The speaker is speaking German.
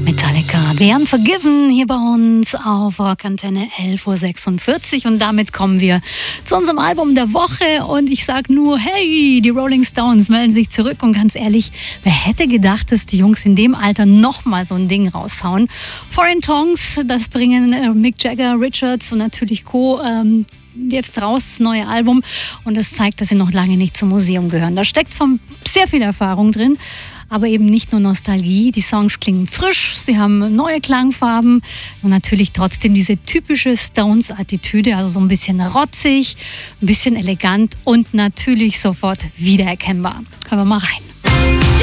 Metallica, The Unforgiven, hier bei uns auf Rockantenne 11.46 Uhr. Und damit kommen wir zu unserem Album der Woche. Und ich sag nur, hey, die Rolling Stones melden sich zurück. Und ganz ehrlich, wer hätte gedacht, dass die Jungs in dem Alter nochmal so ein Ding raushauen? Foreign Tongues, das bringen Mick Jagger, Richards und natürlich Co. Jetzt raus, das neue Album. Und das zeigt, dass sie noch lange nicht zum Museum gehören. Da steckt zwar sehr viel Erfahrung drin, aber eben nicht nur Nostalgie. Die Songs klingen frisch, sie haben neue Klangfarben und natürlich trotzdem diese typische Stones-Attitüde, also so ein bisschen rotzig, ein bisschen elegant und natürlich sofort wiedererkennbar. Hören wir mal rein.